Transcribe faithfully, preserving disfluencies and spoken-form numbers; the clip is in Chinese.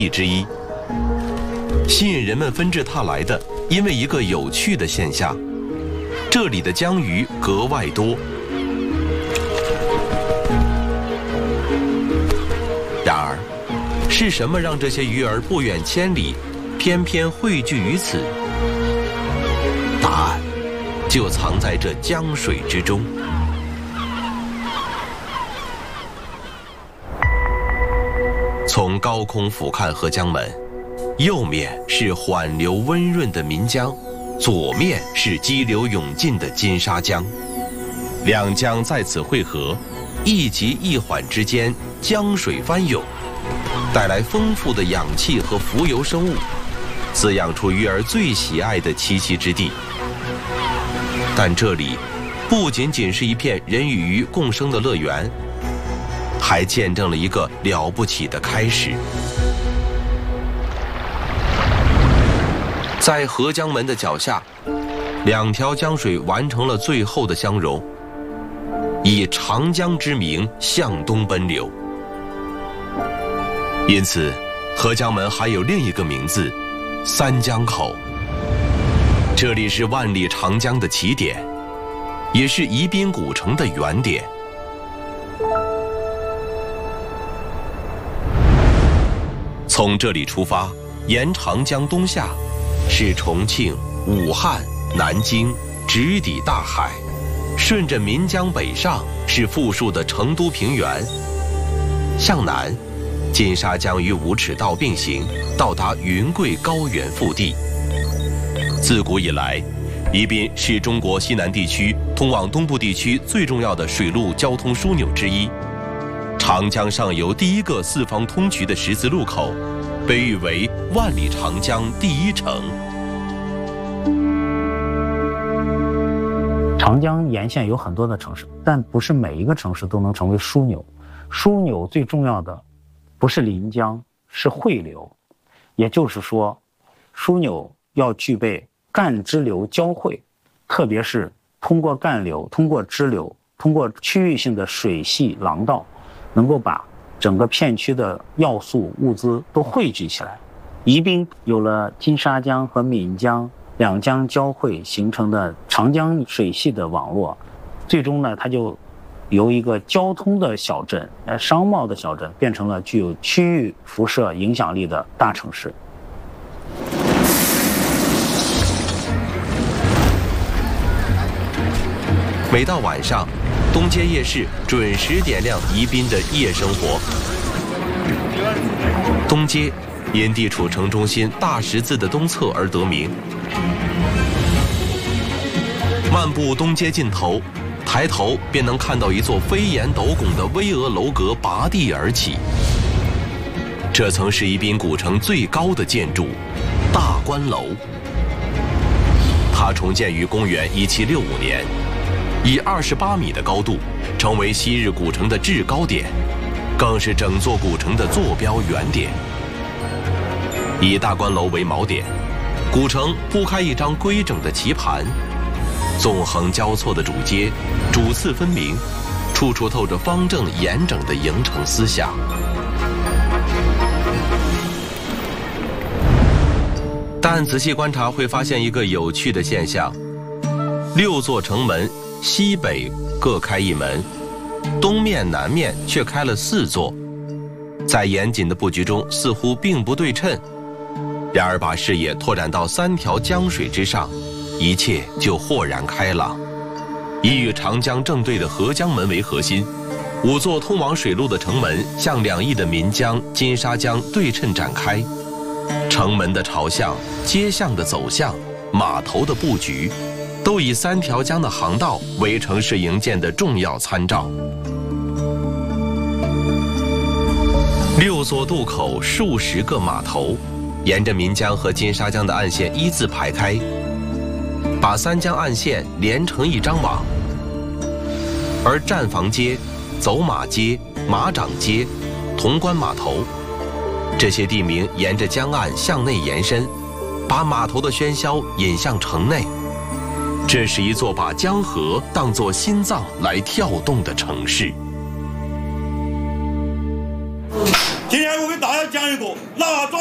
之一。吸引人们纷至沓来的，因为一个有趣的现象：这里的江鱼格外多。然而，是什么让这些鱼儿不远千里，偏偏汇聚于此？答案就藏在这江水之中。从高空俯瞰合江门，右面是缓流温润的岷江，左面是激流勇进的金沙江。两江在此汇合，一急一缓之间，江水翻涌，带来丰富的氧气和浮游生物，滋养出鱼儿最喜爱的栖息之地。但这里不仅仅是一片人与鱼共生的乐园，还见证了一个了不起的开始。在合江门的脚下，两条江水完成了最后的相融，以长江之名向东奔流。因此，合江门还有另一个名字——三江口。这里是万里长江的起点，也是宜宾古城的原点。从这里出发，沿长江东下，是重庆、武汉、南京，直抵大海；顺着岷江北上，是富庶的成都平原。向南，金沙江与武齿道并行，到达云贵高原腹地。自古以来，宜宾是中国西南地区通往东部地区最重要的水陆交通枢纽之一。长江上游第一个四方通衢的十字路口，被誉为万里长江第一城。 长江沿线有很多的城市，但不是每一个城市都能成为枢纽。枢纽最重要的不是临江，是汇流。也就是说，枢纽要具备干支流交汇，特别是通过干流、通过支流、通过区域性的水系廊道，能够把整个片区的要素物资都汇聚起来。宜宾有了金沙江和岷江两江交汇形成的长江水系的网络，最终呢，它就由一个交通的小镇、呃商贸的小镇，变成了具有区域辐射影响力的大城市。 每到晚上，东街夜市准时点亮宜宾的夜生活。东街因地处城中心大十字的东侧而得名。漫步东街尽头，抬头便能看到一座飞檐斗拱的巍峨楼阁拔地而起。这曾是宜宾古城最高的建筑——大观楼。它重建于公元一七六五年。以二十八米的高度，成为昔日古城的制高点，更是整座古城的坐标原点。以大观楼为锚点，古城铺开一张规整的棋盘，纵横交错的主街，主次分明，处处透着方正严整的营城思想。但仔细观察会发现一个有趣的现象：六座城门西北各开一门，东面南面却开了四座，在严谨的布局中似乎并不对称。然而把视野拓展到三条江水之上，一切就豁然开朗。以与长江正对的合江门为核心，五座通往水路的城门向两翼的岷江、金沙江对称展开。城门的朝向、街巷的走向、码头的布局，都以三条江的航道为城市营建的重要参照。六座渡口，数十个码头，沿着岷江和金沙江的岸线一字排开，把三江岸线连成一张网。而站房街、走马街、马掌街、潼关码头，这些地名沿着江岸向内延伸，把码头的喧嚣引向城内。这是一座把江河当作心脏来跳动的城市。 今天我给大家讲一个哪吒。